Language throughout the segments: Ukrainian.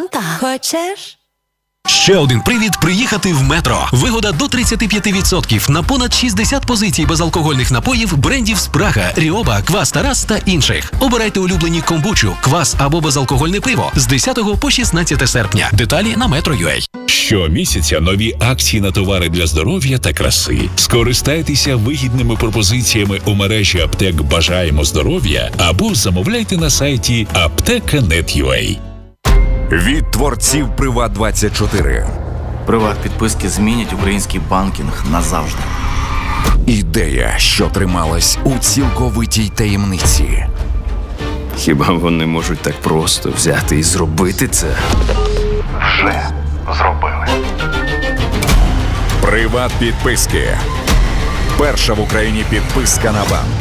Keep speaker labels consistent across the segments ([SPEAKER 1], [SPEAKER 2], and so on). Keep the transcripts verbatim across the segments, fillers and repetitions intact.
[SPEAKER 1] фанта. Хочеш?
[SPEAKER 2] Ще один привід приїхати в Метро. Вигода до тридцять п'ять відсотків на понад шістдесят позицій безалкогольних напоїв брендів Спрага, Ріоба, Квас Тарас та інших. Обирайте улюблені комбучу, квас або безалкогольне пиво з десятого по шістнадцяте серпня. Деталі на Metro.ua.
[SPEAKER 3] Щомісяця нові акції на товари для здоров'я та краси. Скористайтеся вигідними пропозиціями у мережі аптек «Бажаємо здоров'я» або замовляйте на сайті аптека крапка нет крапка ю а.
[SPEAKER 4] Від творців Приват двадцять чотири.
[SPEAKER 5] Приват-підписки змінять український банкінг назавжди.
[SPEAKER 4] Ідея, що трималась у цілковитій таємниці.
[SPEAKER 6] Хіба вони можуть так просто взяти і зробити це?
[SPEAKER 7] Вже зробили.
[SPEAKER 4] Приват-підписки. Перша в Україні підписка на банк.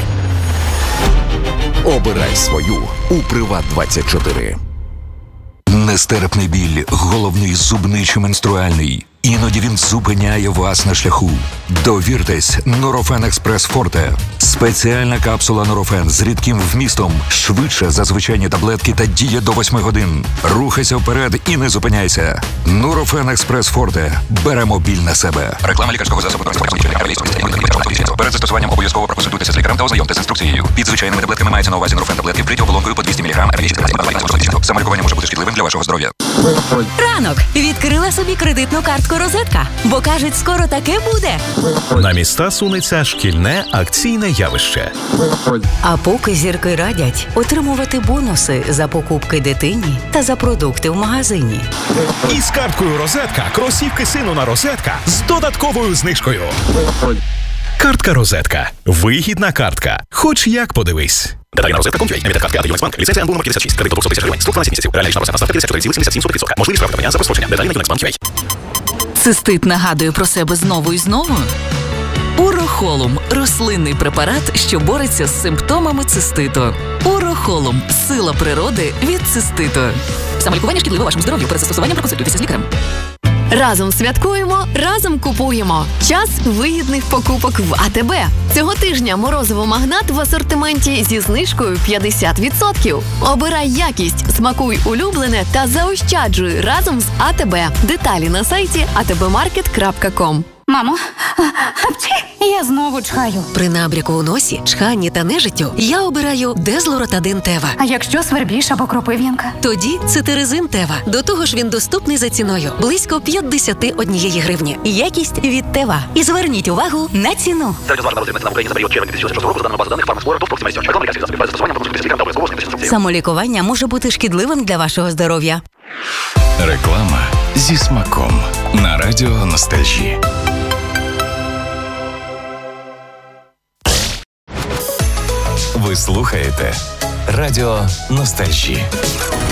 [SPEAKER 4] Обирай свою у Приват двадцять чотири.
[SPEAKER 8] Нестерпний біль, головний, зубний чи менструальний. Іноді він зупиняє вас на шляху. Довіртесь Нурофен Експрес Форте. Спеціальна капсула Нурофен з рідким вмістом. Швидше за звичайні таблетки та діє до восьми годин. Рухайся вперед і не зупиняйся. Нурофен Експрес Форте. Беремо біль на себе.
[SPEAKER 9] Реклама лікарського засобу. Перед застосуванням обов'язково проконсультуйтеся з лікарем та ознайомтеся з інструкцією. Під звичайними таблетками мається на увазі Нурофен таблетки вкриті оболонкою по двісті міліграм. Самолікування може бути шкідливим для вашого здоров'я.
[SPEAKER 1] Ранок. Відкрила собі кредитну картку «Розетка». Бо, кажуть, скоро таке буде.
[SPEAKER 10] На міста сунеться шкільне акційне явище.
[SPEAKER 1] А поки зірки радять отримувати бонуси за покупки дитині та за продукти в магазині.
[SPEAKER 10] І з карткою «Розетка» кросівки сину на «Розетка» з додатковою знижкою. Картка «Розетка». Вигідна картка. Хоч як подивись. Деталі на розетка крапка ком крапка ю а. Емітент картки «Юнексбанк». Ліцензія НБУ номер п'ятдесят шість. Кредит до двохсот тисяч гривень. Строк дванадцять місяців. Реальна річна процентна ставка п'ятдесят чотири цілих сімдесят сім сотих відсотка. Можливість права за прострочення. Деталі на Юнексбанк крапка ю а.
[SPEAKER 11] Цистит нагадує про себе знову і знову? Урохолум – рослинний препарат, що бореться з симптомами циститу. Урохолум – сила природи від циститу. Самолікування шкідливо вашому здоров'ю. Перед застосуванням проконсультуйтеся з лікарем.
[SPEAKER 12] Разом святкуємо, разом купуємо. Час вигідних покупок в А Те Бе. Цього тижня морозиво «Магнат» в асортименті зі знижкою п'ятдесят відсотків. Обирай якість, смакуй улюблене та заощаджуй разом з А Те Бе. Деталі на сайті а те бе маркет крапка ком.
[SPEAKER 13] Мамо, я знову чхаю.
[SPEAKER 14] При набряку у носі, чханні та нежиттю я обираю Дезлоротадин Тева.
[SPEAKER 13] А якщо свербіж або кропив'янка?
[SPEAKER 14] Тоді Цитиризин Тева. До того ж він доступний за ціною. Близько п'ятдесят однієї гривні. Якість від Тева. І зверніть увагу на ціну. Самолікування може бути шкідливим для вашого здоров'я.
[SPEAKER 3] Реклама зі смаком на радіо Ностальжі. Ви слухаєте радіо Ностальжі.